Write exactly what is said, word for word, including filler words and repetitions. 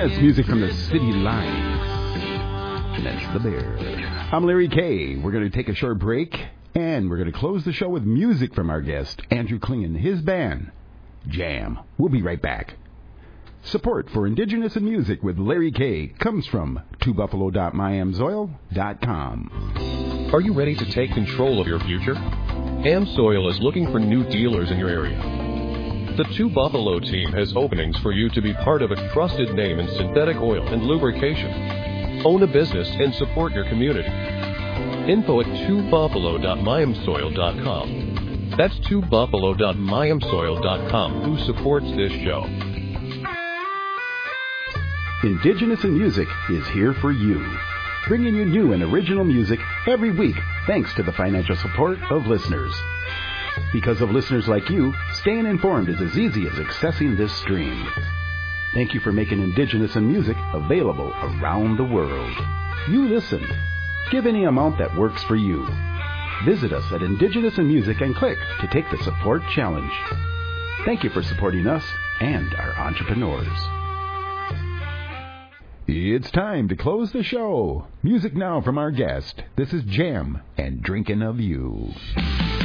Yes, music from the City Lights. And that's the Bear. I'm Larry K. We're going to take a short break, and we're going to close the show with music from our guest, Andrew Kling, and his band, Jam. We'll be right back. Support for Indigenous in Music with Larry K. comes from two buffalo dot my ams oil dot com. Are you ready to take control of your future? AmSoil is looking for new dealers in your area. The Two Buffalo team has openings for you to be part of a trusted name in synthetic oil and lubrication. Own a business and support your community. Info at two buffalo dot my ams oil dot com. That's two buffalo dot my ams oil dot com, who supports this show. Indigenous in Music is here for you, bringing you new and original music every week thanks to the financial support of listeners. Because of listeners like you, staying informed is as easy as accessing this stream. Thank you for making Indigenous in Music available around the world. You listen. Give any amount that works for you. Visit us at Indigenous in Music and click to take the support challenge. Thank you for supporting us and our entrepreneurs. It's time to close the show. Music now from our guest. This is Jam and Drinking of You.